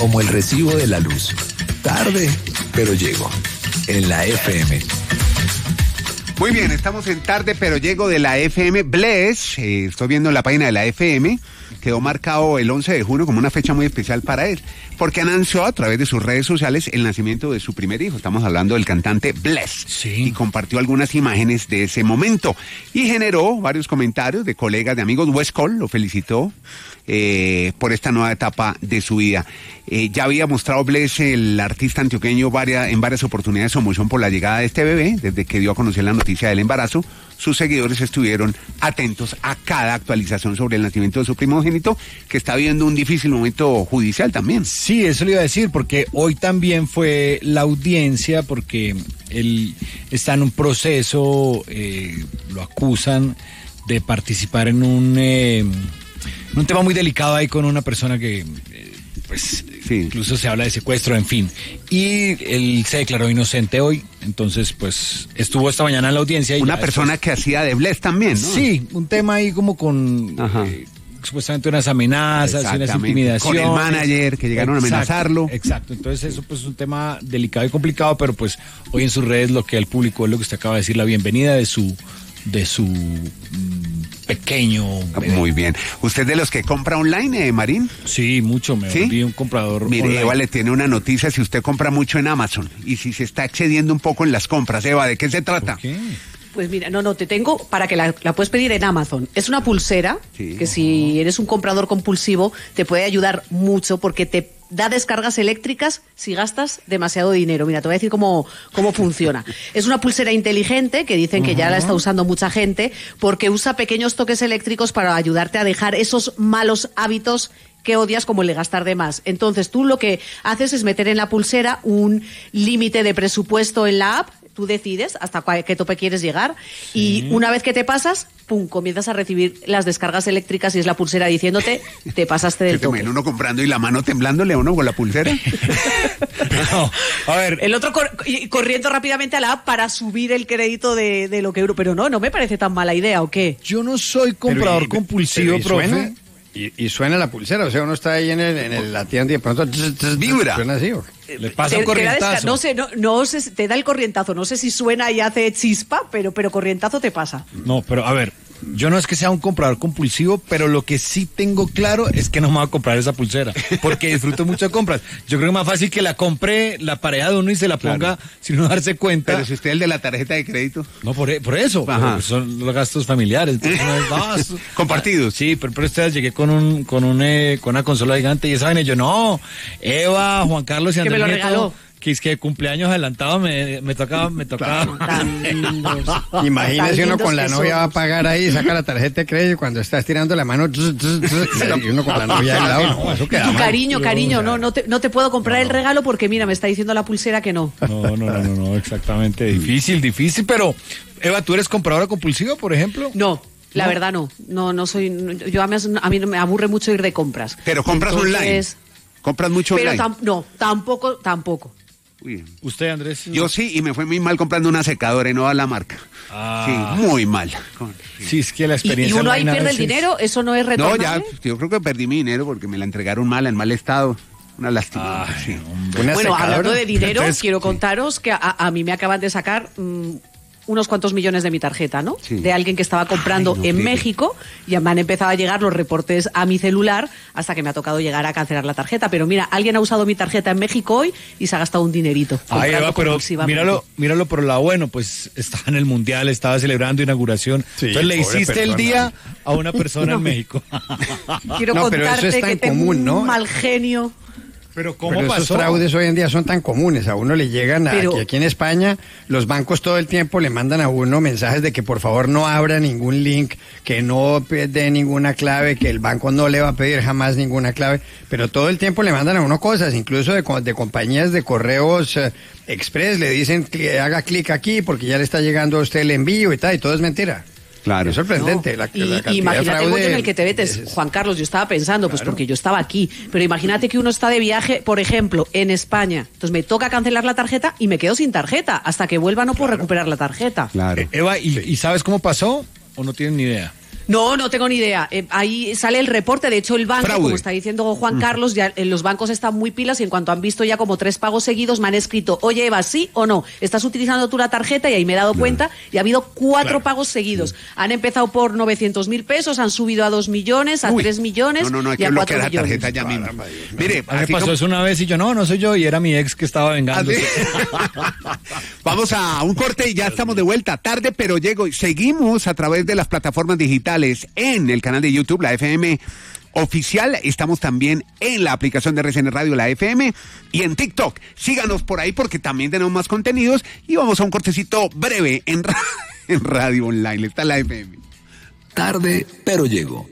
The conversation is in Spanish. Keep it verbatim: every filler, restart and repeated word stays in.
como el recibo de la luz. Tarde, pero llego. En la F M. Muy bien, estamos en Tarde, pero llego de la F M. Bless, eh, estoy viendo la página de la F M, quedó marcado el once de junio como una fecha muy especial para él, porque anunció a través de sus redes sociales el nacimiento de su primer hijo. Estamos hablando del cantante Bless. Sí. Y compartió algunas imágenes de ese momento. Y generó varios comentarios de colegas, de amigos. West Cole lo felicitó eh, por esta nueva etapa de su vida. Eh, ya había mostrado Bless, el artista antioqueño, varias, en varias oportunidades su emoción por la llegada de este bebé. Desde que dio a conocer la noticia del embarazo, sus seguidores estuvieron atentos a cada actualización sobre el nacimiento de su primogénito, que está viviendo un difícil momento judicial también. Sí, eso le iba a decir, porque hoy también fue la audiencia, porque él está en un proceso, eh, lo acusan de participar en un, eh, en un tema muy delicado ahí con una persona que... Eh, pues sí. Incluso se habla de secuestro, en fin. Y él se declaró inocente hoy, entonces pues estuvo esta mañana en la audiencia. Y una persona después... que hacía de Bless también, ¿no? Sí, un tema ahí como con eh, supuestamente unas amenazas, unas intimidaciones. Con el manager que llegaron exacto, a amenazarlo. Exacto, entonces eso pues es un tema delicado y complicado, pero pues hoy en sus redes lo que él publicó es lo que usted acaba de decir, la bienvenida de su... de su mm, pequeño bebé. Muy bien. ¿Usted de los que compra online, eh, Marín? Sí, mucho, me ¿Sí? volví un comprador Mire, online. Eva le tiene una noticia, si usted compra mucho en Amazon y si se está excediendo un poco en las compras, Eva, ¿de qué se trata? ¿Por qué? Pues mira, no, no, te tengo para que la, la puedes pedir en Amazon. Es una pulsera sí. que si eres un comprador compulsivo te puede ayudar mucho porque te da descargas eléctricas si gastas demasiado dinero. Mira, te voy a decir cómo, cómo funciona. Es una pulsera inteligente que dicen que uh-huh. ya la está usando mucha gente porque usa pequeños toques eléctricos para ayudarte a dejar esos malos hábitos que odias, como el de gastar de más. Entonces tú lo que haces es meter en la pulsera un límite de presupuesto en la app, tú decides hasta qué tope quieres llegar sí. y una vez que te pasas, pum, comienzas a recibir las descargas eléctricas y es la pulsera diciéndote, te pasaste del tope. Uno comprando y la mano temblándole a uno con la pulsera. No, a ver. El otro cor- corriendo rápidamente a la app para subir el crédito de, de lo que euro. Pero no, no me parece tan mala idea, ¿o qué? Yo no soy comprador pero, compulsivo, pero, profe. Suena, y, y suena la pulsera, o sea, uno está ahí en, el, en el, la tienda y de pronto tss, tss, vibra. Suena así, ¿o qué? Le pasa te, un corrientazo. Desca- no sé, no, no sé, te da el corrientazo. No sé si suena y hace chispa, pero, pero corrientazo te pasa. No, pero a ver, yo no es que sea un comprador compulsivo, pero lo que sí tengo claro es que no me voy a comprar esa pulsera, porque disfruto mucho de compras. Yo creo que es más fácil que la compre la pareja de uno y se la ponga claro. sin no darse cuenta. Pero si usted es el de la tarjeta de crédito. No, por, por eso, pues son los gastos familiares. Entonces no es, no, compartidos. Sí, pero, pero esta vez llegué con un, con un, eh, con una consola gigante y esa vaina, y yo no, Eva, Juan Carlos y Andrés que me lo Nieto, regaló. Que es que cumpleaños adelantado me, me tocaba, me tocaba. Claro. Imagínese uno con la novia va a pagar ahí, saca la tarjeta de crédito y cuando está estirando la mano tss, tss, tss, y uno con la novia al lado, no, eso queda tu mal. cariño, cariño, no, no te, no te puedo comprar no. el regalo porque mira, me está diciendo la pulsera que no. No, no, no, no, no, exactamente, difícil, difícil, pero Eva, ¿tú eres compradora compulsiva, por ejemplo? No. La ¿No? verdad no, no, no soy, yo a mí, a mí me aburre mucho ir de compras. Pero compras Entonces, online, compras mucho pero online. Tam, no, tampoco, tampoco. Uy. ¿Usted, Andrés? Yo sí, y me fue muy mal comprando una secadora y no a la marca. Ah. Sí, muy mal. Sí, es que la experiencia... ¿Y, y uno ahí pierde veces... el dinero? ¿Eso no es retornable? No, ya, yo creo que perdí mi dinero porque me la entregaron mal, en mal estado. Una lástima. Ay, sí. Bueno, secadora. Hablando de dinero, Entonces, quiero contaros que a, a mí me acaban de sacar... Mmm, unos cuantos millones de mi tarjeta, ¿no? Sí. De alguien que estaba comprando Ay, no, en fíjate. México, y me han empezado a llegar los reportes a mi celular hasta que me ha tocado llegar a cancelar la tarjeta. Pero mira, alguien ha usado mi tarjeta en México hoy y se ha gastado un dinerito. Ay, Eva, pero míralo, míralo por el lado bueno, pues estaba en el Mundial, estaba celebrando inauguración. Sí, entonces le hiciste persona. el día a una persona no. en México. Quiero no, contarte es que tengo común, un ¿no? mal genio. Pero ¿cómo Pero pasó? Esos fraudes hoy en día son tan comunes, a uno le llegan, a, Pero... aquí, aquí en España, los bancos todo el tiempo le mandan a uno mensajes de que por favor no abra ningún link, que no dé ninguna clave, que el banco no le va a pedir jamás ninguna clave, pero todo el tiempo le mandan a uno cosas, incluso de, de compañías de correos eh, express, le dicen que haga clic aquí porque ya le está llegando a usted el envío y tal, y todo es mentira. Claro. Es sorprendente. No. La, y, la cantidad imagínate de fraude el en el que te metes, es... Juan Carlos, yo estaba pensando, pues claro. porque yo estaba aquí, pero imagínate que uno está de viaje, por ejemplo, en España, entonces me toca cancelar la tarjeta y me quedo sin tarjeta, hasta que vuelva no puedo claro. recuperar la tarjeta. Claro. Eh, Eva, ¿y, ¿y sabes cómo pasó o no tienes ni idea? No, no tengo ni idea. Eh, ahí sale el reporte. De hecho, el banco, Fraude. como está diciendo Juan Carlos, ya eh, los bancos están muy pilas y en cuanto han visto ya como tres pagos seguidos, me han escrito, oye, Eva, ¿sí o no? ¿Estás utilizando tú la tarjeta? Y ahí me he dado cuenta y ha habido cuatro Claro. pagos seguidos. Han empezado por novecientos mil pesos, han subido a dos millones, a Uy. tres millones No, no, no, hay y que a cuatro bloquear la millones. tarjeta ya mismo. Caramba, Dios mío. Mire, A mí me así pasó como- eso una vez y yo, no, no soy yo, y era mi ex que estaba vengándose. Vamos a un corte y ya estamos de vuelta. Tarde, pero llego. Seguimos a través de las plataformas digitales en el canal de YouTube, la F M Oficial. Estamos también en la aplicación de R C N Radio, la F M, y en TikTok. Síganos por ahí porque también tenemos más contenidos. Y vamos a un cortecito breve en, ra- en Radio Online. Está la F M. Tarde, pero llego.